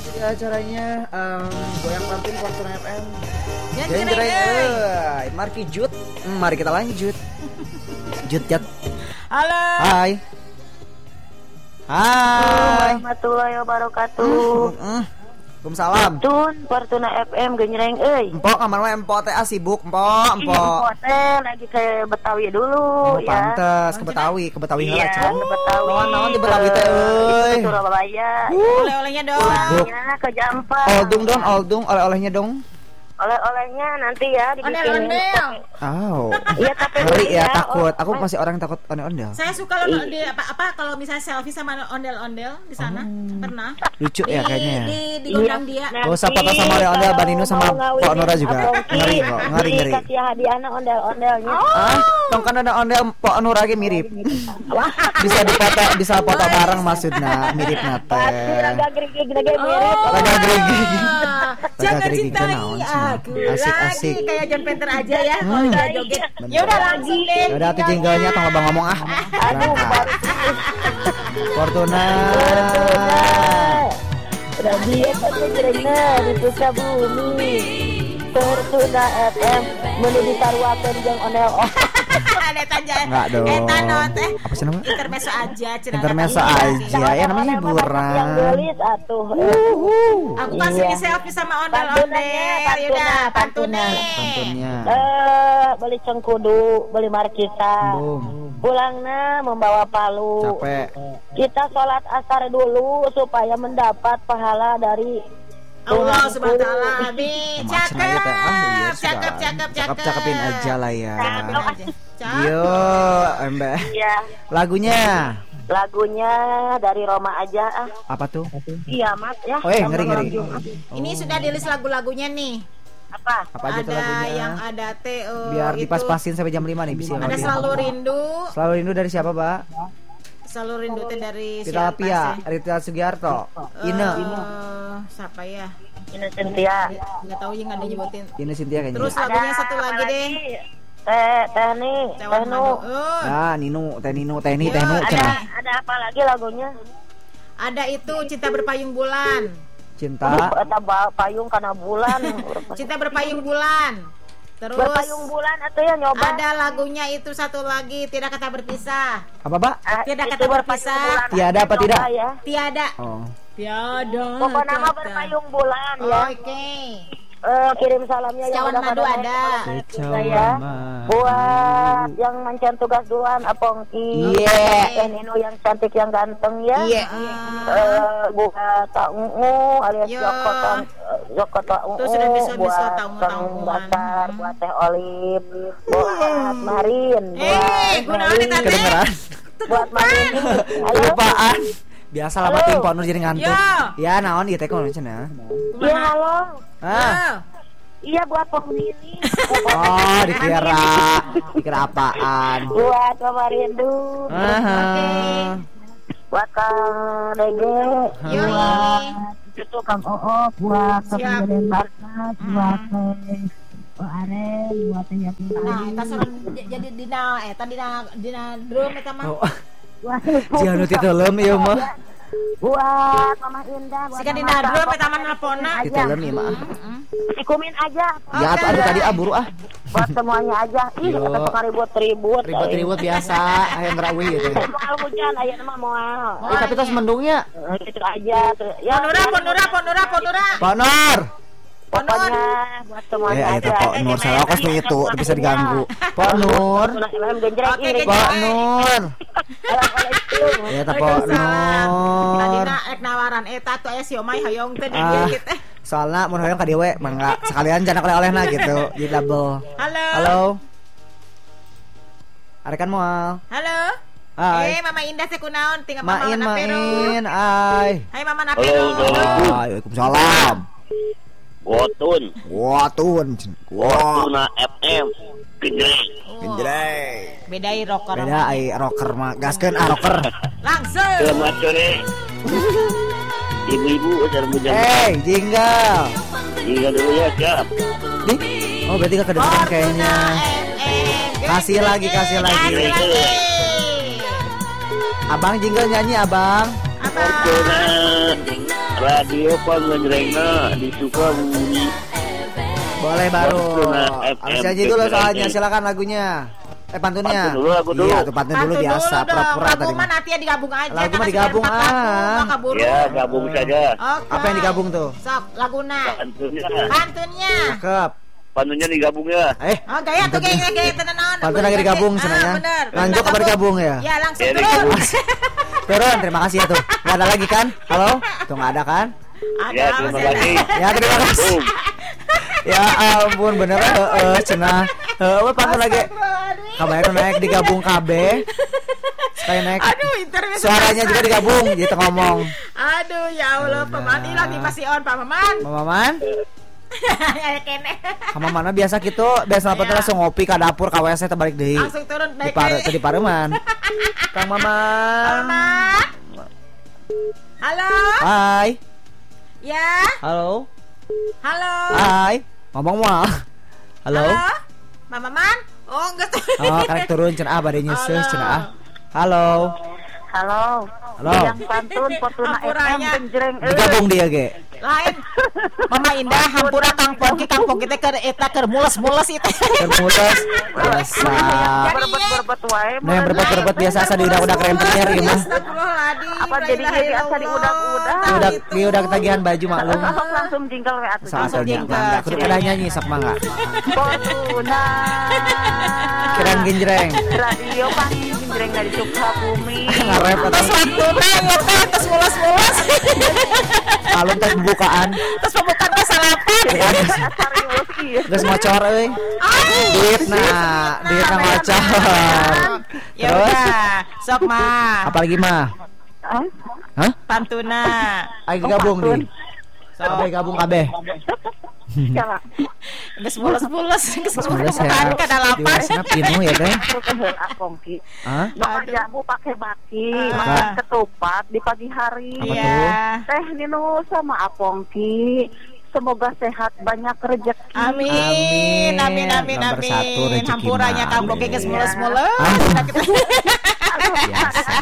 di acaranya Goyang Partin Fortuna FM. Marki Jut. Mari kita lanjut. Jut. Halo. Hai. Warahmatullahi wabarakatuh. Waalaikumsalam. Tun Fortuna FM genjreng euy. Empok kamar mah empok teh sibuk, empok. Empok teh lagi ke Betawi dulu ya. Pantes ke Betawi heula can. Ke Betawi. Naon di Betawi teh euy. Surabaya. Oleh-olehnya dong. Ya ke Jampa. Oldung, oleh-olehnya dong. Oleh-olehnya nanti ya dibikinin. Ondel-ondel. Iya tapi Ngeri ya takut. Aku masih orang takut ondel-ondel. Saya suka loh di apa kalau misalnya selfie sama ondel-ondel di sana. Pernah. Lucu ya kayaknya ya. Di gondang dia. Gak usah foto sama ondel-ondel, Baninu sama Pak Nora juga. Ngeri kok, ngeri. Kasih hadiahna ondel-ondelnya. Tong kan ada ondel Pak Nora ge mirip. Bisa foto bareng maksudna, mirip nate. Raga gerigi mirip. Raga gerigi. Jangan cintai aku Asik. lagi kayak John Penter aja ya kalau udah joget. Ya udah langsung deh. Ya udah tuh jinglenya tong abang ngomong ah. Fortuna. Radio Genjrengna di Sukabumi. Fortuna FM menuju ditarwakeun jeung ondel. Ada tanya. Enggak dong. Teh. Apa sih namanya? Intermezzo aja, Intermezzo aja. Ya namanya hiburan. Yang gelis atuh. Aku kasih selfie sama ondel-ondel. Yaudah, pantunnya. Beli cengkudu, beli markisa. Pulangna membawa palu. Capek. Kita sholat asar dulu supaya mendapat pahala dari Allah subhanahu wa ta'ala. Cakepin aja lah ya. Yo, Mbak. Iya. Lagunya dari Roma aja ah. apa tuh? Iya, Mas ya. Oh, ngeri. Ini sudah di list lagu-lagunya nih. Apa aja tuh lagunya? Yang ada biar dipas-pasin sampai jam 5 nih bisa. Ada Selalu Rindu. Selalu Rindu dari siapa, Pak? Selalu Rindu teh dari Rita siapa Pia, sih? Rita Sugiarto. Ine. Siapa ya? Ine Cynthia. Enggak tahu yang ada nyebutin. Ine Cynthia kayaknya. Terus lagunya satu lagi deh. Teh Nu. Nah, Teh Ninu Ada apa lagi lagunya? Ada itu Cinta Berpayung Bulan. Cinta payung karena bulan. Cinta Berpayung Bulan. Terus Berpayung bulan atau ya nyoba. Ada lagunya itu satu lagi Tidak Kata Berpisah. Apa, Pak? Tidak Kata Berpisah. Tiada apa tidak? Ya. Tiada. Oh. Tiada. Pokok nama Berpayung bulan ya. Oke. Kirim salamnya yang Cawan udah Madu ada. Saya buat yang mancan tugas duluan Apongki. Iya. Nino yang cantik yang ganteng ya. Iya. Buat Tak Ungu alias Joko Tak Ungu. Tuh sudah bisa buat tahu-tahu Basar, buat Teh Olip, buat Marin. Gunawan ditanya. Kedengeran. Buat Marin. Lupaan. Biasa lah penting Pak Nur jadi ngantuk. Yo. Ya naon ieu teh kumaha cenah? Iya halo. Iya buat pemilih. Oh, dikira apaan? Buat Mama Rindu. Buat Kang Dege. Buat itu Kang Oo. Buat Kemudian Barna. Buat Aren. Buat yang Nah, eta soran jadi dina drum eta mah. Jangan nuti teuleum ieu mah. Buat Mama Indah. Sika dina drum eta mah nelponna. Diteuleum ieu mah. Dikumin aja. Ya atuh tadi buru ah. Buat semuanya aja. Ih, kata suka ribut-ribut. Ribut biasa, aya ngerawi gitu. Soal hujan aya mah moal. Tapi tos mendungnya. Gitu aja. Ya, Ponura. Pak Nur. Pokoknya buat semuanya aja. Pak Nur saya kos itu bisa diganggu. Pak Nur. Pak Nur. Ya Pak Nur. Tadina ek nawaran eta tuh aya siomay hoyong teh dikit teh. Soalnya mun hoyong ka dewe mangga sekalian jangan oleh-olehna gitu. Jadi double. Halo. Arekan moal. Halo. Hai. Mama Indah teh kunaon tinggal Mama Main. Hai. Hai Mama Napero. Waalaikumsalam. Gotun Fortuna FM Genjreng. Bedai rocker. Beda ai rocker mah gaskeun rocker. Langsung. Selamat sore. Ibu-ibu ajar bujang. Jinggal. Jinggal dulu ya, siap. Oh, berarti gak kedengeran kayaknya. Kasih lagi. Abang jinggal nyanyi, Abang. Fortuna Radio Pangenjrengna di Sukabumi. Boleh baru. Fortuna Habis FM. aja dulu soalnya, silakan lagunya. Pantunnya. Pantun dulu, lagu dulu. Iya, tuh pantun dulu biasa, pura-pura Lagu tadi. mah nanti ya digabung aja. Lagu mah kan digabung, masih ada 4 lagu, ah. nggak keburu. Ya, gabung saja. Oke. Apa yang digabung tuh? Sok, laguna. Pantunnya. Pantunnya. Cakep. Pantunnya digabung ya. Oh, gaya tuh gaya tenan. Pantun lagi digabung sebenarnya. Bener. Lanjut apa digabung ya? Ya, langsung Ya, turun. digabung. Turun, terima kasih ya tuh. Nggak ada lagi kan? Halo? Tuh nggak ada kan? Ya, terima masih ada. kasih. Ya terima kasih. Ya ampun bener cenah. Pantun lagi. Kabarnya naik digabung KB. Sekali naik. Aduh, interview. Suaranya juga digabung gitu ngomong. Aduh, ya Allah, Paman hilang nih masih on, Pak Maman. Maman, Ya kene. sama mana biasa gitu, biasa apa Ya. langsung ngopi ke dapur ke WC terbalik deui. Langsung turun Di naik. pare di Pareman. Kang Maman. Maman. Halo? Hai. Ya? Halo. Halo? Hai. Ngomong mah. Halo. Pak Maman? Oh, enggak tuh. Oh, karek turun cenah bade nyeuseus cenah ah. Halo. Halo. Halo. Yang pantun Fortuna FM Hampuranya. genjreng. Digabung dia ge. Lain. Mama Indah hampura Kang Pongki teh keur eta keur mules-mules itu. Termutus. Biasa. Berbet-berbet wae. Nah, yang berbet-berbet biasa asa di udah rempeter gimana? Astagfirullahaladzim. Apa jadinya biasa di udak-udak? Udah ketagihan baju maklum. Langsung jingle we atuh. Soalnya jengkel. mangga. Kudu kada nyanyi sok mangga. Fortuna. Keren genjreng. Radio Panggi genjreng dari Sukabumi. Ngarep Terus atau waktu ya teh terus mules-mules. kalung tes pembukaan. Terus pembukaan ke salapan. Serius ieu. Geus ngocor euy. Duitna ngocor. Ya Terus udah, sok mah. apalagi mah? Hah? Hah? Pantuna. Lagi gabung di. Kabeh gabung kabeh. Coba. Geus mules-mules, geus Sebenarnya pembukaan saya ke dalapan. Diwasina pinuh ya teh. Terus Apongki. Hah? Makan jamu pakai baki, Ah. makan ketupat di pagi hari. Apa Iya. Teh Ninu sama Apongki. Semoga sehat, banyak rezeki. Amin. Amin. Nomor satu rezeki Hampuranya mah. Kang Pongki geus mules-mules. Amin. Udah kita- Biasa.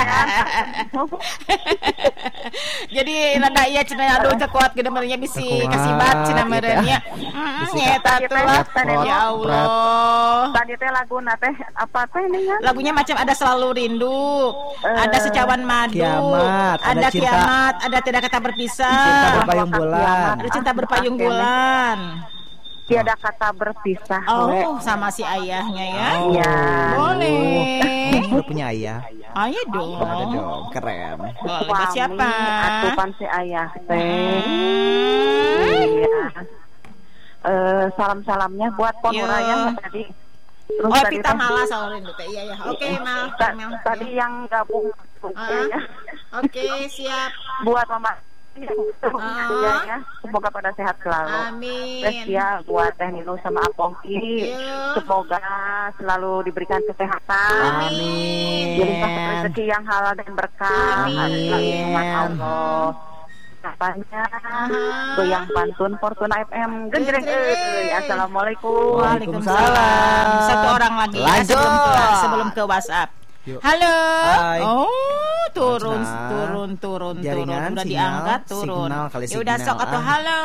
Jadi nada ieu cenah aduh teu kuat gede meureunnya bisi Teu kuat, kasibat cenah gitu. meureunnya. Bisi Nyeta tuh lah. Ya Allah. Tadi teh lagu teh apa teh ini kan? Lagunya macam ada selalu rindu, ada secawan madu, Kiamat, ada cinta. kiamat, ada tidak kata Cinta berpisah, berpayung bulan. ada cinta berpayung bulan. Tiada kata berpisah. Oh, sama si ayahnya ya. Oh. Iya. Boleh. Udah punya ayah. Ayo dong. Ada dong, keren. Boleh ke siapa? Atupan si ayah teh. Hmm. Iya. Salam-salamnya buat Pon Yo. Raya tadi. Terus Oh, tadi Pita teh- malah soal rindu teh. Iya ya. Oke, Mal. Mel. Tadi yang gabung ya. Oke, siap. Buat Mama ya, semoga pada sehat selalu. Amin. Terus ya buat Teh Ninu sama Apongki, Iya. semoga selalu diberikan kesehatan. Amin. Dilimpah rezeki yang halal dan berkah. Amin. Allah. Katanya goyang pantun Fortuna FM genjreng euy. Assalamualaikum. Waalaikumsalam. Satu orang lagi ya, Lanjut. sebelum ke WhatsApp. Yuk. Halo. Hai. Oh, turun. Jaringan, Udah sinyal, diangkat turun. signal kali Ya udah signal, sok atau ah. halo.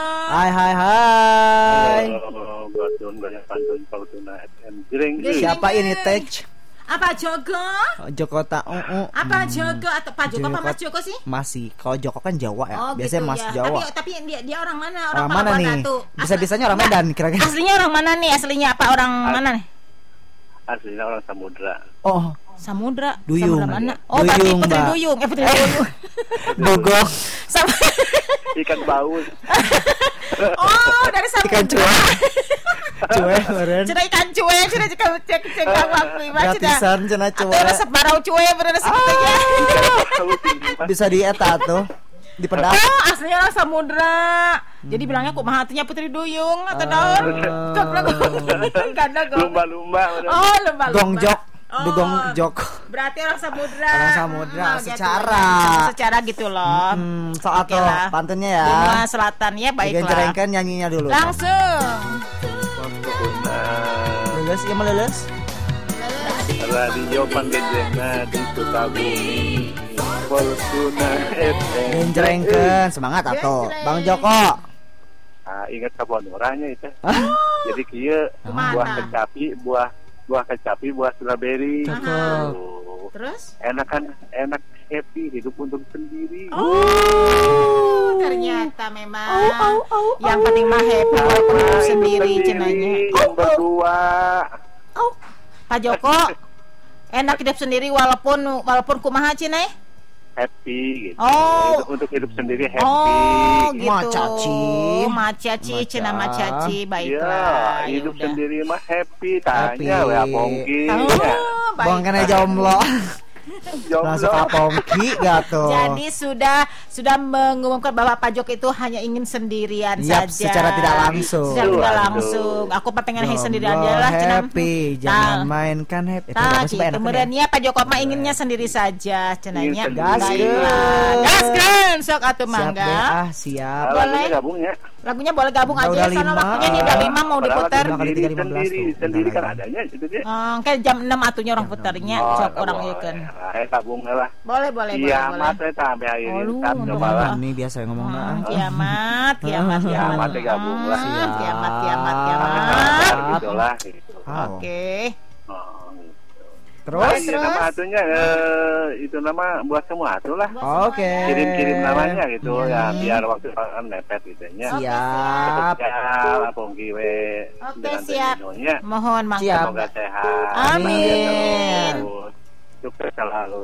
Hai. Batun banyak pantun Fortuna FM. Jreng. Siapa ini Teh? Apa Jogo? Joko Ta Apa Jogo atau Pak Jogo apa Mas Jogo sih? Masih. Kalau Joko kan Jawa ya. Oh, Biasanya gitu Mas ya. Jawa. Tapi dia orang mana? Orang mana Palawan nih? Batu. Bisa-bisanya orang Medan kira-kira. Aslinya orang mana nih? Aslinya apa orang mana nih? Aslinya orang Samudra. Oh, Samudra. Duyung. Samudra mana? Oh, berarti Duyung, Putri Mbak. Duyung. Putri Duyung. Bogor. Sama. Ikan baus. Oh, dari Ikan Samudra. cuek. Cuek meren. Cenah ikan cuek, cenah cek waktu mah cenah. Gratisan cenah Atau cuek. resep barau cuek bener segitu ya. Bisa di eta tuh. Di pedang. Oh, aslinya orang Samudra. Jadi bilangnya kumaha atunya Putri Duyung atau daun. Ganda gong. Lumba-lumba. Oh, lumba-lumba. Gongjok. Oh. Du gongjok. Berarti orang Samudra. Orang Samudra, Gitu. secara. Secara gitu loh. Soal Oke tuh lah. pantunnya ya. Benua Selatan ya baiklah. Genjrengkan nyanyinya dulu. Langsung. Lulus ya melulus. Radio Pangenjrengna di Sukabumi. Fortuna FM. Genjrengkeun semangat atuh. Genjreng. Bang Joko. Ah, ingat kapan orangnya itu. Jadi kieu Kumaha? buah kecapi, buah strawberry. Cakep. Oh, Terus? enak happy hidup untuk sendiri. Oh, ternyata memang yang penting mah happy walaupun hidup sendiri cenanya. Yang berdua. Pak Joko, enak hidup sendiri walaupun kumaha cenah? Happy gitu. Oh. Untuk hidup sendiri happy. Oh, gitu. Macaci. Macaci, cenah macaci, Ya, baiklah. hidup Yaudah. sendiri mah happy. Happy. Tanya wa Pongki. Oh, Bang baik. kena jomblo. Jomblo. Langsung ke Pongki gato. Jadi sudah mengumumkan bahwa Pak Joko itu hanya ingin sendirian Yap, saja. secara tidak langsung. Secara tidak Waduh. langsung. Aku pengen hanya sendirian Jomblo aja lah cenah. happy, jangan mainkan happy. Kemudian Pak Joko mah inginnya sendiri saja cenanya. Ingin Baiklah. Gaskeun sok atuh Siap mangga. deh, siap. Boleh. Lagunya gabung ya. Lagunya boleh gabung Udah aja lima. soalnya waktunya nih udah 5 mau Padahal diputar. lima kali 3, 15 tuh. sendiri kan Bentar lagi. adanya gitu dia. Kayak jam 6 atunya orang putarnya, sok orang ieukeun. Gabung lah. Boleh. Kiamat eta sampai akhir Aduh, kan udah coba lah. Ini biasa yang ngomong nah. Kiamat. Kiamat teh gabung lah. Kiamat. Kabar gitu lah gitu. Wow. Oke. Oh, gitu. Terus? Nah, nama atunya itu nama buat semua atuh lah. Oke. Kirim namanya gitu ya biar waktu kan mepet gitu nya. Siap. Ya, Pongki we. Oke, dengan siap. tentunya. Mohon Siap. mangga. Semoga sehat. Amin. Sukses selalu.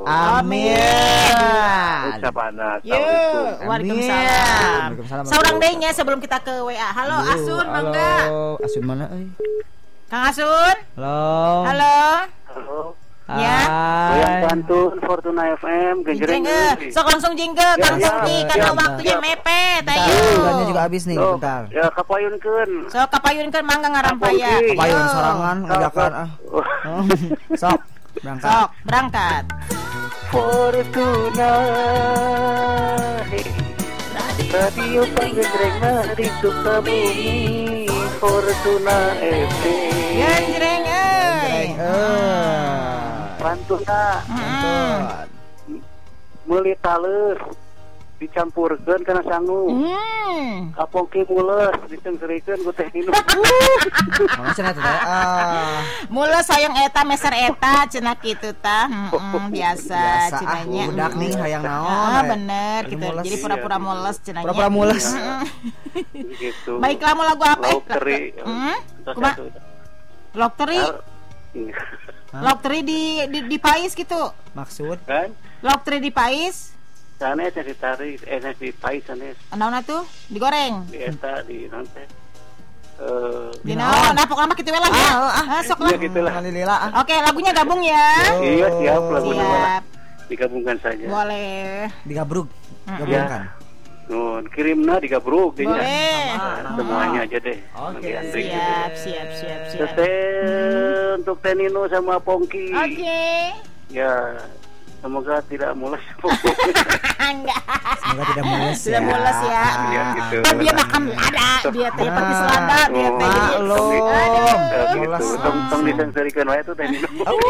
Amin. Ucapan Yuk, assalamualaikum. waalaikumsalam. Waalaikumsalam. Seorang dehnya sebelum kita ke WA. Halo Asun, mangga. Halo, Asun mana euy? Kang Asun. Halo. Halo. Halo. Ya. Goyang Hai. Pantun Fortuna FM genjreng. Jingge, sok langsung jingge Kang Ya, Suki ya, karena ya. waktunya mepet. Bentar, Ayo. bulannya juga habis nih, Oh, bentar. ya kapayunkeun. Sok kapayunkeun mangga ngarampaya. Kapayun. Payun Yo. sorangan ngajakan ah. Oh, sok berangkat. Sok berangkat. Fortuna Radio Pangenjreng di Sukabumi Fortuna FM Genjreng euy. Pantuna Mantap. meuli taleus dicampurkeun kana sangu kapongki mules diceungserikeun ku teh minum. Mana cenah teh? Mula sayang eta meser eta cenah kitu tah. Biasa cenanya. Budak nih hayang naon. Bener gitu. Mules. Jadi pura-pura mules cenanya. Pura-pura mules. Gitu. Baiklah mau lagu apa? Lauk teri. Kumaha? Lok teri. Lok teri di pais gitu. Maksud Kan? Lok teri di pais. Sanes ditarik, di pais sanes Naon atuh? Digoreng. di eta di nanti. Di naon? Napok lama kitu we lah ya. Sok lah. Iya gitulah. Alhamdulillah. Oke, lagunya gabung ya. Iya siap lagu Siap. digabungkan saja. Boleh. Digabrug. Gabungkan. Nun kirimna digabruk dinya. Boleh. Semuanya aja deh. Oke. Nanti Andri. Siap. Terus untuk Tenino sama Pongki. Oke. Ya, semoga tidak mules. Enggak. Semoga tidak mules ya. Tidak mules ya. Iya gitu. Kan dia makan ada, dia teh pergi selanda, dia teh jadi. Maklum. Aduh. Gitu. Tong disengserikan wae tuh Tenino.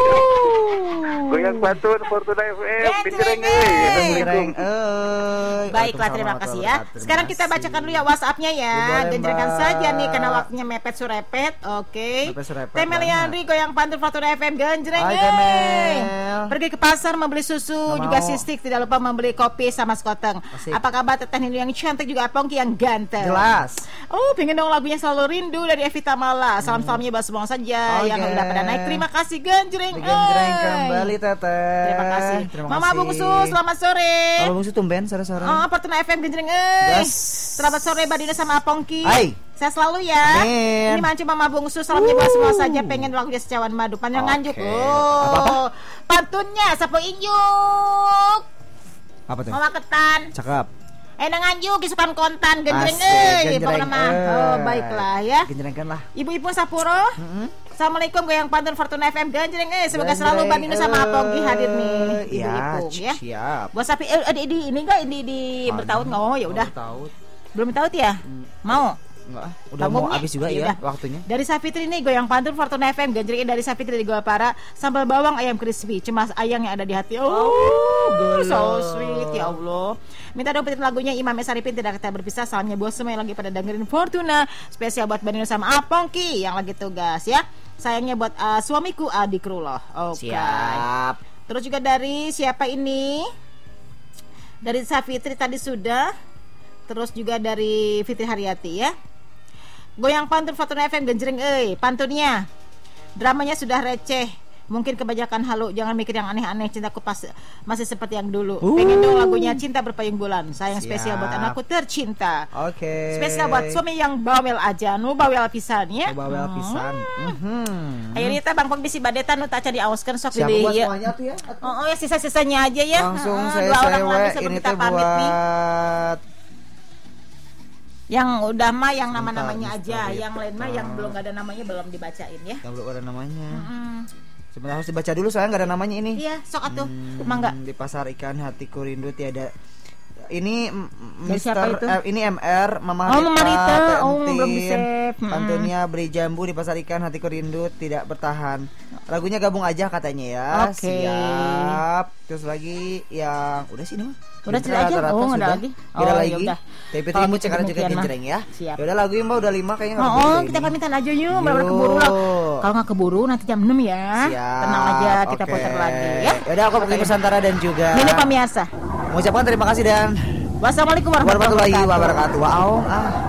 Goyang Pantun Fortuna FM. Pincereng Genjreng Baiklah, terima kasih ya. Sekarang kita bacakan dulu ya WhatsApp-nya ya. Boleh, Genjrengkan Mbak. saja nih karena waktunya mepet surepet. Oke. Mepet surepet Temelian banget. Ri goyang Pantun Fortuna FM genjreng. Hai, euy. Temel. Pergi ke pasar membeli susu, Nggak juga mau. sistik, tidak lupa membeli kopi sama sekoteng. Asik. Apa kabar Teteh Nino yang cantik juga Pongki yang ganteng? Jelas. Oh, pengen dong lagunya Selalu Rindu dari Evita Mala. Salam-salamnya buat semua saja Oke. yang udah pada naik. Terima kasih genjreng. Genjreng euy. kembali Teteh. Terima kasih. Terima Mama kasih. Bungsu, selamat sore. Kalau Bungsu tumben sore-sore. Oh, Fortuna FM genjreng euy. Yes. Selamat sore Badina sama Pongki. Hai. Saya selalu ya. Amin. Ini mancu Mama Bungsu, salamnya buat semua saja. Pengen lagunya Secawan Madu panjang Oke. nganjuk. Apa-apa? Pantunnya Sapo Injuk. Apa tuh? Mama Ketan. Cakep. Nang nganjuk isukan kontan genjreng Asik, euy. genjreng, Pokona mah. Oh, baiklah ya. Genjrengkan lah. Ibu-ibu Sapuro. Assalamualaikum goyang Pantun Fortuna FM genjreng euy. Semoga selalu Genjreng, Bandino sama Pongki hadir nih. Ya, Ibu-ibu ya. siap. Buat sapi di ini enggak di bertaut enggak mau ya udah. Tahu. Belum tahu ya? Mau. Enggak, udah mau habis juga ya waktunya. Dari Safitri nih, goyang pantun Fortuna FM, ganjriin dari Safitri di Goapara, sambal bawang ayam crispy, cemas ayang yang ada di hati. So sweet ya Allah. Minta dong petikan lagunya Imam Saripin tidak kita berpisah. Salamnya bos semua yang lagi pada dengerin Fortuna. Spesial buat Banino sama Apongki yang lagi tugas ya. Sayangnya buat suamiku Adikrullah. Oke. Siap. Terus juga dari siapa ini? Dari Safitri tadi sudah. Terus juga dari Fitri Haryati ya. Goyang pantun Fortuna FM genjreng pantunnya. Dramanya sudah receh. Mungkin kebanyakan halu, jangan mikir yang aneh-aneh. Cintaku masih seperti yang dulu. Pengen dong lagunya Cinta Berpayung Bulan. Sayang spesial buat anakku tercinta. Oke. Spesial buat suami yang bawel aja. Nu bawel pisan ya. Bawel pisan. Ayo Rita Bang Pong bisi badeta nu taca diauskeun sok siapa di buat ya. semuanya tuh ya? Oh ya sisa-sisanya aja ya. Langsung dua orang lagi sebelum ini kita teh pamit nih. buat Yang udah mah yang nama-namanya aja, yang lain mah yang belum ada namanya belum dibacain ya. Yang belum ada namanya. Sebenarnya harus dibaca dulu soalnya nggak ada namanya ini. Iya, sok atuh. Mangga. Di pasar ikan hatiku rindu tiada. Ini Dari siapa itu? Ini MR Mama Rita. Tentin. Belum bisa. Pantunnya beri jambu di pasar ikan hatiku rindu tidak bertahan. Lagunya gabung aja katanya ya. Oke. Siap. Terus lagi yang udah sih ini mah. Udah cerita aja. Rata-rata Ada sudah. lagi. Kira lagi. Yaudah. Tapi Kalau timu gitu cekar juga demikian mah. genjreng ya. Siap. Ya udah lagu ini udah 5 kayaknya. Kita pamitan aja yuk. Benar-benar keburu lah. Kalau nggak keburu nanti jam 6 ya. Siap. Tenang aja kita putar lagi ya. Ya udah aku pergi Nusantara dan juga Ini Pamiasa. mengucapkan terima kasih dan Wassalamualaikum warahmatullahi wabarakatuh. Wow.